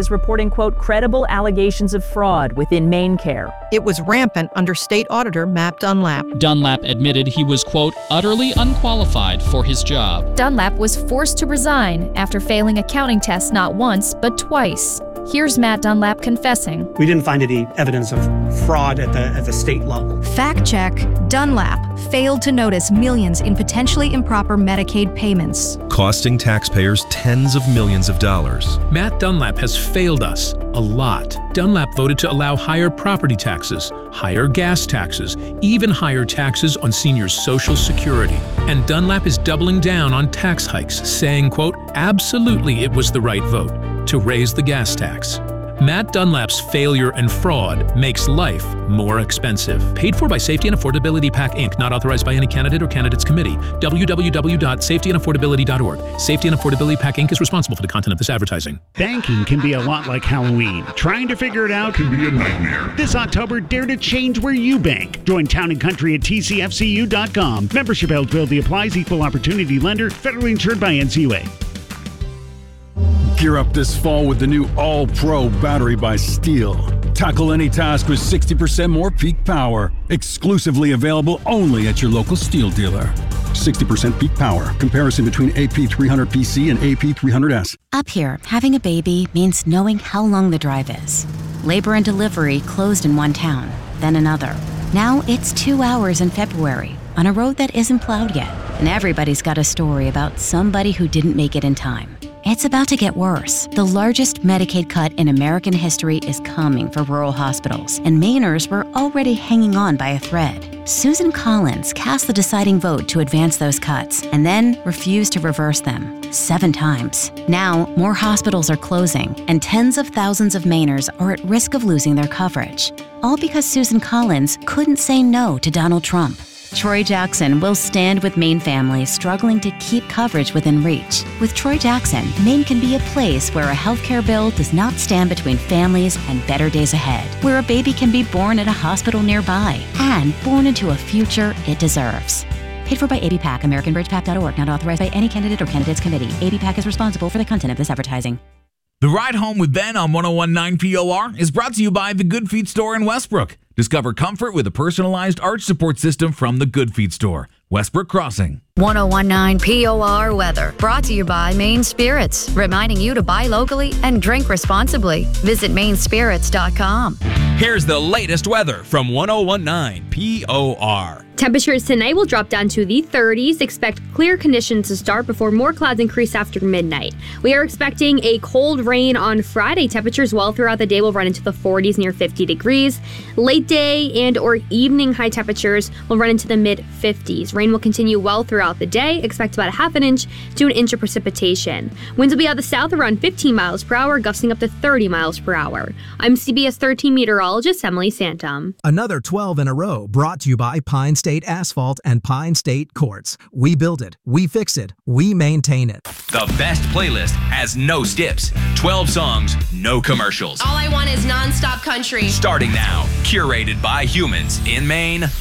is reporting, quote, credible allegations of fraud within MaineCare. It was rampant under State Auditor Matt Dunlap. Dunlap admitted he was, quote, utterly unqualified for his job. Dunlap was forced to resign after failing accounting tests not once, but twice. Here's Matt Dunlap confessing. We didn't find any evidence of fraud at the state level. Fact check. Dunlap failed to notice millions in potentially improper Medicaid payments, costing taxpayers tens of millions of dollars. Matt Dunlap has failed us a lot. Dunlap voted to allow higher property taxes, higher gas taxes, even higher taxes on seniors' Social Security. And Dunlap is doubling down on tax hikes, saying, quote, absolutely it was the right vote to raise the gas tax. Matt Dunlap's failure and fraud makes life more expensive. Paid for by Safety and Affordability PAC, Inc., not authorized by any candidate or candidates committee. www.safetyandaffordability.org. Safety and Affordability PAC, Inc. is responsible for the content of this advertising. Banking can be a lot like Halloween. Trying to figure it out can be a nightmare. This October, dare to change where you bank. Join Town & Country at tcfcu.com. Membership eligibility applies. Equal opportunity lender. Federally insured by NCUA. Gear up this fall with the new All-Pro battery by Steel. Tackle any task with 60% more peak power. Exclusively available only at your local Steel dealer. 60% peak power. Comparison between AP300PC and AP300S. Up here, having a baby means knowing how long the drive is. Labor and delivery closed in one town, then another. Now it's 2 hours in February on a road that isn't plowed yet. And everybody's got a story about somebody who didn't make it in time. It's about to get worse. The largest Medicaid cut in American history is coming for rural hospitals, and Mainers were already hanging on by a thread. Susan Collins cast the deciding vote to advance those cuts, and then refused to reverse them 7 times. Now, more hospitals are closing, and tens of thousands of Mainers are at risk of losing their coverage. All because Susan Collins couldn't say no to Donald Trump. Troy Jackson will stand with Maine families struggling to keep coverage within reach. With Troy Jackson, Maine can be a place where a healthcare bill does not stand between families and better days ahead, where a baby can be born at a hospital nearby and born into a future it deserves. Paid for by ABPAC, AmericanBridgePAC.org, not authorized by any candidate or candidates committee. ABPAC is responsible for the content of this advertising. The Ride Home with Ben on 101.9 POR is brought to you by the Good Feet Store in Westbrook. Discover comfort with a personalized arch support system from the Good Feet Store, Westbrook Crossing. 101.9 POR weather, brought to you by Maine Spirits, reminding you to buy locally and drink responsibly. Visit mainspirits.com. Here's the latest weather from 101.9 POR. Temperatures tonight will drop down to the 30s. Expect clear conditions to start before more clouds increase after midnight. We are expecting a cold rain on Friday. Temperatures well throughout the day will run into the 40s near 50 degrees. Late day and or evening high temperatures will run into the mid-50s. Rain will continue well throughout the day. Expect about a half an inch to an inch of precipitation. Winds will be out the south around 15 miles per hour, gusting up to 30 miles per hour. I'm CBS 13 meteorologist Emily Santum. Another 12 in a row brought to you by Pine State Asphalt and Pine State Quartz. We build it, we fix it, we maintain it. The best playlist has no skips. 12 songs, no commercials. All I want is nonstop country. Starting now, curated by humans in Maine